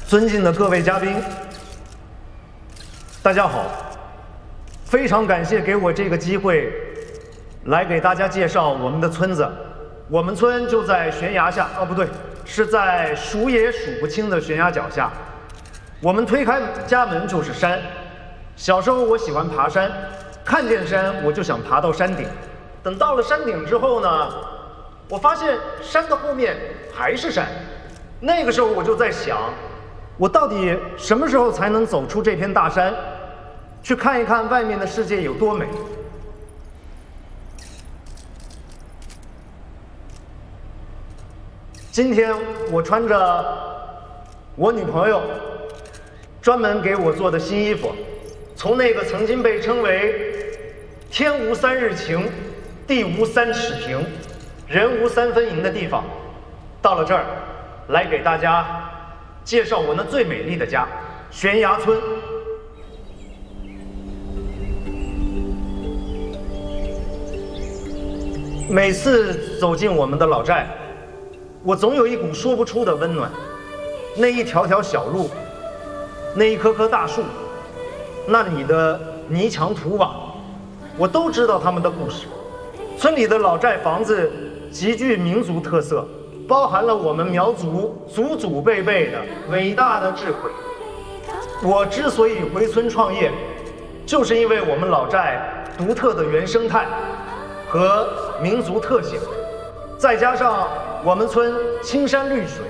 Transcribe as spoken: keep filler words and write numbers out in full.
尊敬的各位嘉宾，大家好！非常感谢给我这个机会，来给大家介绍我们的村子。我们村就在悬崖下，哦不对，是在数也数不清的悬崖脚下。我们推开家门就是山。小时候我喜欢爬山，看见山我就想爬到山顶。等到了山顶之后呢，我发现山的后面还是山。那个时候我就在想，我到底什么时候才能走出这片大山，去看一看外面的世界有多美？今天我穿着我女朋友专门给我做的新衣服，从那个曾经被称为“天无三日晴，地无三尺平，人无三分银”的地方，到了这儿，来给大家介绍我那最美丽的家——悬崖村。每次走进我们的老寨，我总有一股说不出的温暖。那一条条小路，那一棵棵大树，那里的泥墙土瓦，我都知道他们的故事。村里的老寨房子极具民族特色，包含了我们苗族祖祖辈辈的伟大的智慧。我之所以回村创业，就是因为我们老寨独特的原生态和民族特性，再加上我们村青山绿水，